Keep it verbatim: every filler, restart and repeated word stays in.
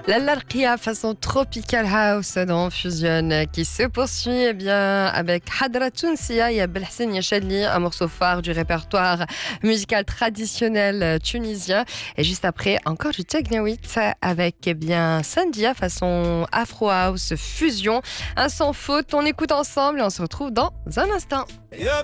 La Larkia façon Tropical House dans Fusion qui se poursuit eh bien, avec Hadra Tounsia et Belhassan Yachadli, un morceau phare du répertoire musical traditionnel tunisien. Et juste après, encore du Tegnawit avec eh bien, Sandia façon Afro House Fusion. Un sans faute, on écoute ensemble et on se retrouve dans un instant. يا